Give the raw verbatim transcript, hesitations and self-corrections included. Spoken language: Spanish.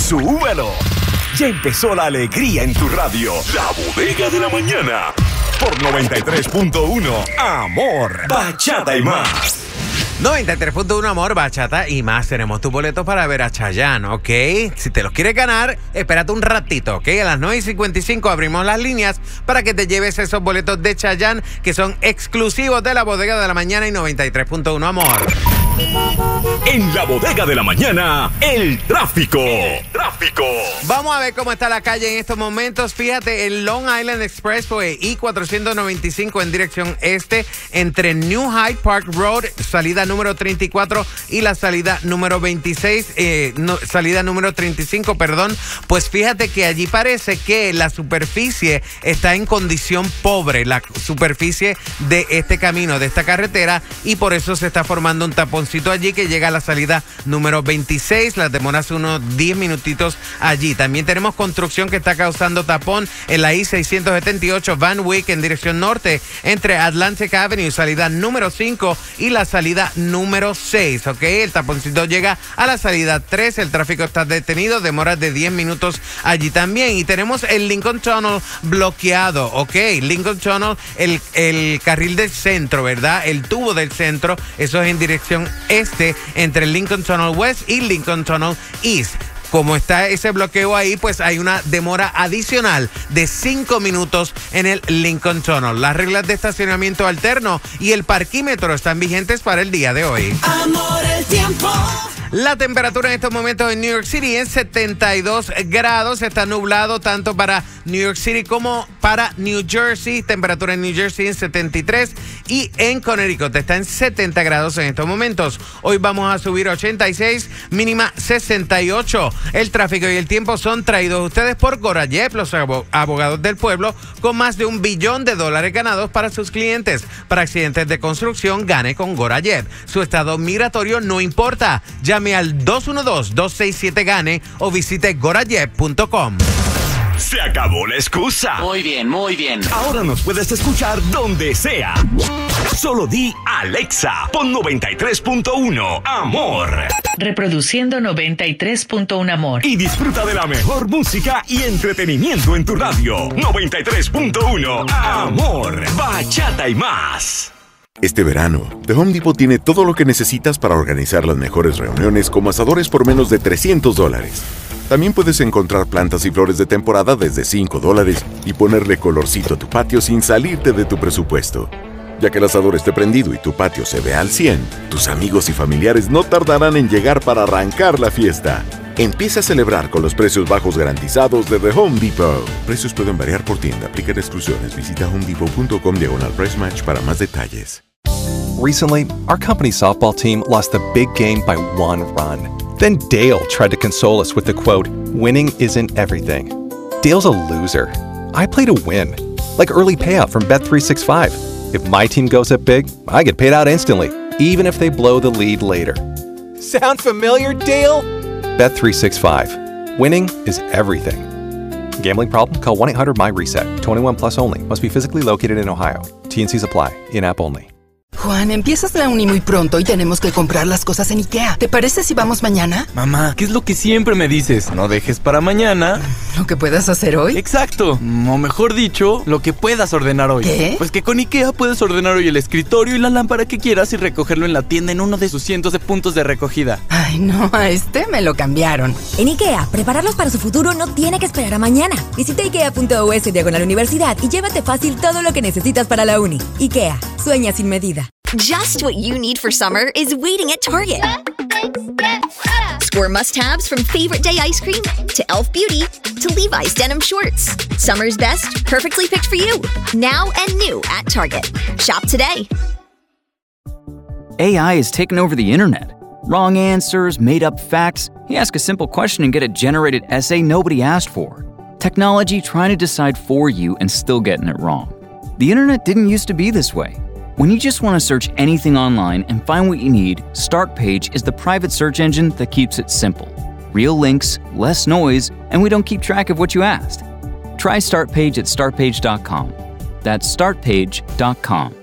¡Súbelo! Ya empezó la alegría en tu radio. La Bodega de la Mañana. Por noventa y tres punto uno. Amor, bachata y más. noventa y tres punto uno Amor, bachata y más. Tenemos tu boleto para ver a Chayanne, ¿ok? Si te los quieres ganar, espérate un ratito, ¿ok? A las nueve y cincuenta y cinco abrimos las líneas para que te lleves esos boletos de Chayanne que son exclusivos de la Bodega de la Mañana y noventa y tres punto uno Amor. En la Bodega de la Mañana, el tráfico. El tráfico. Vamos a ver cómo está la calle en estos momentos. Fíjate, el Long Island Expressway I cuatrocientos noventa y cinco en dirección este entre New Hyde Park Road, salida número treinta y cuatro y la salida número veintiséis, eh, no, salida número treinta y cinco, perdón. Pues fíjate que allí parece que la superficie está en condición pobre, la superficie de este camino, de esta carretera, y por eso se está formando un taponcito allí que llega a la salida número veintiséis. Las demoras unos diez minutitos allí. También tenemos construcción que está causando tapón en la I seiscientos setenta y ocho Van Wyck en dirección norte entre Atlantic Avenue, salida número cinco y la salida número seis, ¿ok? El taponcito llega a la salida tres, el tráfico está detenido, demoras de diez minutos allí también. Y tenemos el Lincoln Tunnel bloqueado, ¿ok? Lincoln Tunnel, el, el carril del centro, ¿verdad? El tubo del centro, eso es en dirección este entre Lincoln Tunnel West y Lincoln Tunnel East. Como está ese bloqueo ahí, pues hay una demora adicional de cinco minutos en el Lincoln Tunnel. Las reglas de estacionamiento alterno y el parquímetro están vigentes para el día de hoy. Amor, el tiempo. La temperatura en estos momentos en New York City es setenta y dos grados. Está nublado tanto para New York City como para New Jersey. Temperatura en New Jersey en setenta y tres y en Connecticut está en setenta grados en estos momentos. Hoy vamos a subir ochenta y seis, mínima sesenta y ocho. El tráfico y el tiempo son traídos a ustedes por Gorayep, los abogados del pueblo, con más de un billón de dólares ganados para sus clientes. Para accidentes de construcción, gane con Gorayep. Su estado migratorio no importa. Llame al dos uno dos, dos seis siete, GANE o visite gorayep punto com. Se acabó la excusa. Muy bien, muy bien. Ahora nos puedes escuchar donde sea. Solo di Alexa, pon noventa y tres punto uno Amor. Reproduciendo noventa y tres punto uno Amor. Y disfruta de la mejor música y entretenimiento en tu radio. noventa y tres punto uno Amor, bachata y más. Este verano, The Home Depot tiene todo lo que necesitas para organizar las mejores reuniones como asadores por menos de trescientos dólares. También puedes encontrar plantas y flores de temporada desde cinco dólares y ponerle colorcito a tu patio sin salirte de tu presupuesto. Ya que el asador esté prendido y tu patio se vea al cien, tus amigos y familiares no tardarán en llegar para arrancar la fiesta. Empieza a celebrar con los precios bajos garantizados de The Home Depot. Precios pueden variar por tienda. Aplican exclusiones. Visita homedepot punto com diagonal price match para más detalles. Recently, our company softball team lost the big game by one run. Then Dale tried to console us with the quote, "Winning isn't everything." Dale's a loser. I play to win. Like early payout from Bet three sixty-five. If my team goes up big, I get paid out instantly, even if they blow the lead later. Sound familiar, Dale? Bet three sixty-five. Winning is everything. Gambling problem? Call one eight hundred M Y reset. twenty-one plus only. Must be physically located in Ohio. T and C's apply. In-app only. Juan, empiezas la uni muy pronto y tenemos que comprar las cosas en IKEA. ¿Te parece si vamos mañana? Mamá, ¿qué es lo que siempre me dices? No dejes para mañana ¿lo que puedas hacer hoy? Exacto, o mejor dicho, lo que puedas ordenar hoy. ¿Qué? Pues que con IKEA puedes ordenar hoy el escritorio y la lámpara que quieras y recogerlo en la tienda en uno de sus cientos de puntos de recogida. Ay, no, a este me lo cambiaron. En IKEA, prepararlos para su futuro no tiene que esperar a mañana. Visita ikea punto u s diagonal universidad y llévate fácil todo lo que necesitas para la uni. IKEA, sueña sin medida. Just what you need for summer is waiting at Target. Score must-haves from Favorite Day ice cream to e l f Beauty to Levi's denim shorts. Summer's best, perfectly picked for you. Now and new at Target. Shop today. A I has taken over the internet. Wrong answers, made-up facts. You ask a simple question and get a generated essay nobody asked for. Technology trying to decide for you and still getting it wrong. The internet didn't used to be this way. When you just want to search anything online and find what you need, Startpage is the private search engine that keeps it simple. Real links, less noise, and we don't keep track of what you asked. Try Startpage at startpage dot com. That's startpage dot com.